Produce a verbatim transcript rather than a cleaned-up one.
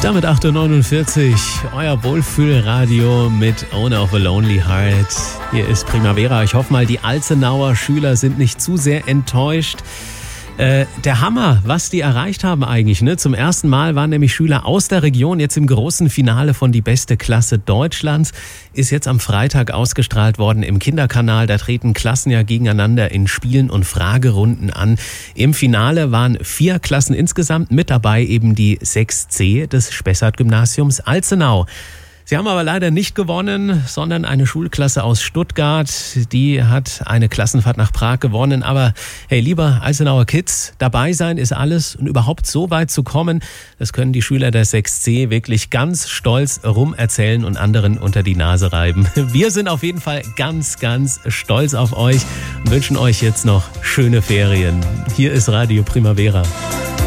Damit acht Uhr neunundvierzig, euer Wohlfühlradio mit Owner of a Lonely Heart. Hier ist Primavera. Ich hoffe mal, die Alzenauer Schüler sind nicht zu sehr enttäuscht. Äh, der Hammer, was die erreicht haben eigentlich. Ne? Zum ersten Mal waren nämlich Schüler aus der Region jetzt im großen Finale von Die beste Klasse Deutschlands. Ist jetzt am Freitag ausgestrahlt worden im Kinderkanal. Da treten Klassen ja gegeneinander in Spielen und Fragerunden an. Im Finale waren vier Klassen insgesamt, mit dabei eben die sechs C des Spessart-Gymnasiums Alzenau. Sie haben aber leider nicht gewonnen, sondern eine Schulklasse aus Stuttgart, die hat eine Klassenfahrt nach Prag gewonnen. Aber hey, lieber Alzenauer Kids, dabei sein ist alles und überhaupt so weit zu kommen, das können die Schüler der sechs C wirklich ganz stolz rumerzählen und anderen unter die Nase reiben. Wir sind auf jeden Fall ganz, ganz stolz auf euch und wünschen euch jetzt noch schöne Ferien. Hier ist Radio Primavera.